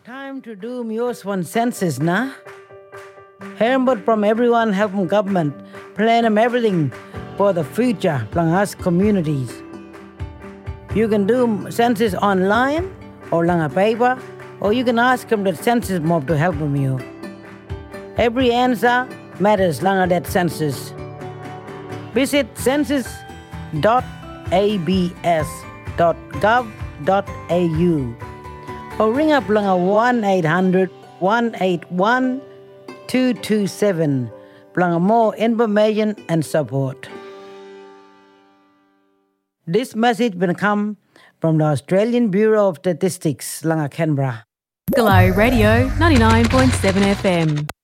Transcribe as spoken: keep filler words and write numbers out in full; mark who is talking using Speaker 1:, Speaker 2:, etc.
Speaker 1: Time to do Muse one census, nah? Hearing from everyone helping government plan them everything for the future from us communities. You can do census online or lang a paper, or you can ask them the census mob to help them you. Every answer matters lang that census. Visit census dot a b s dot gov dot a u or ring up lang a one eight hundred, one eight one, two two seven for more information and support. This message will come from the Australian Bureau of Statistics, Langa Canberra.
Speaker 2: Glow Radio ninety-nine point seven F M.